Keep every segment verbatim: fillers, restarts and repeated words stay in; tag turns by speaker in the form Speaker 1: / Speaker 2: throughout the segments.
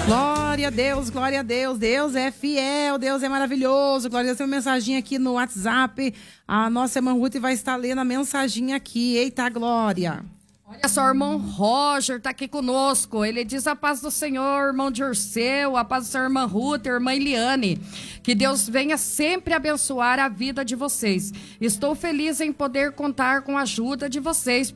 Speaker 1: Glória a Deus, glória a Deus. Deus é fiel, Deus é maravilhoso. Glória a Deus, tem uma mensagem aqui no WhatsApp. A nossa irmã Ruth vai estar lendo a mensagem aqui. Eita, glória.
Speaker 2: Olha só, o irmão Roger está aqui conosco. Ele diz a paz do Senhor, irmão Dirceu, a paz do Senhor, irmã Ruth, irmã Eliane. Que Deus venha sempre abençoar a vida de vocês. Estou feliz em poder contar com a ajuda de vocês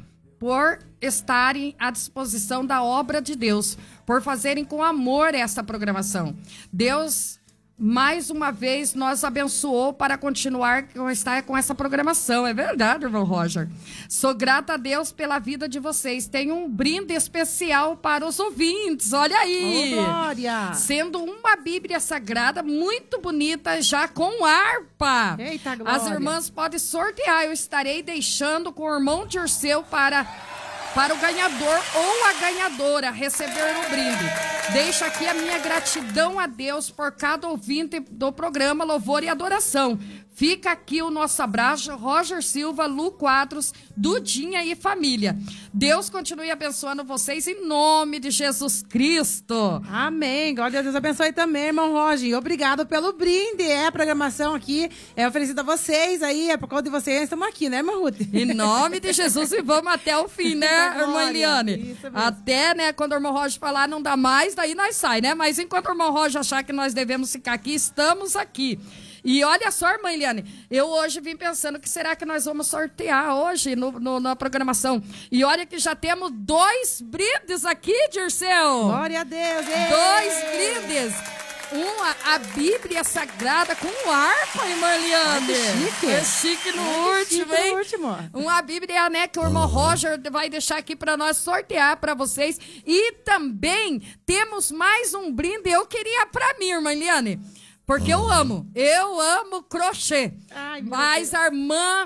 Speaker 2: por estarem à disposição da obra de Deus, por fazerem com amor essa programação. Deus, mais uma vez, nos abençoou para continuar com, estar com essa programação. É verdade, irmão Roger. Sou grata a Deus pela vida de vocês. Tenho um brinde especial para os ouvintes. Olha aí.
Speaker 1: Oh, glória.
Speaker 2: Sendo uma Bíblia Sagrada muito bonita, já com harpa.
Speaker 1: Eita, glória.
Speaker 2: As irmãs podem sortear. Eu estarei deixando com o irmão Dirceu para... para o ganhador ou a ganhadora receber o brinde. Deixo aqui a minha gratidão a Deus por cada ouvinte do programa Louvor e Adoração. Fica aqui o nosso abraço, Roger Silva, Lu Quadros, Dudinha e família. Deus continue abençoando vocês em nome de Jesus Cristo.
Speaker 1: Amém. Glória a Deus, abençoe também, irmão Roger. Obrigado pelo brinde. É a programação aqui, é oferecida a vocês aí, é por causa de vocês, estamos aqui, né, irmã Ruth?
Speaker 2: Em nome de Jesus e vamos até o fim, né, irmã Eliane? Até, né, quando o irmão Roger falar não dá mais, daí nós sai, né? Mas enquanto o irmão Roger achar que nós devemos ficar aqui, estamos aqui. E olha só, irmã Eliane, eu hoje vim pensando que será que nós vamos sortear hoje no, no, na programação. E olha que já temos dois brindes aqui, Dirceu.
Speaker 1: Glória a Deus. Ei.
Speaker 2: Dois brindes. Uma, a Bíblia Sagrada com harpa, irmã Eliane.
Speaker 1: É chique.
Speaker 2: É chique no
Speaker 1: é
Speaker 2: último,
Speaker 1: chique
Speaker 2: hein?
Speaker 1: No último.
Speaker 2: Uma Bíblia, né, que o irmão Roger vai deixar aqui para nós sortear para vocês. E também temos mais um brinde. Eu queria para mim, irmã Eliane. Porque eu amo, eu amo crochê.
Speaker 1: Ai,
Speaker 2: mas a irmã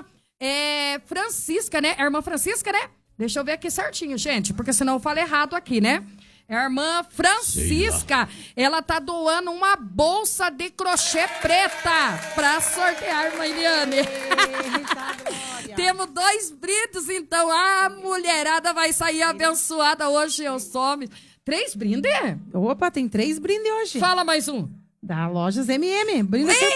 Speaker 2: é, Francisca, né? A irmã Francisca, né? Deixa eu ver aqui certinho, gente, porque senão eu falo errado aqui, né? A irmã Francisca, ela tá doando uma bolsa de crochê preta pra sortear, irmã Eliane. Temos dois brindes, então a mulherada vai sair abençoada hoje, eu some. Três brindes?
Speaker 1: Opa, tem três brindes hoje.
Speaker 2: Fala mais um.
Speaker 1: Da Lojas M M. Brinde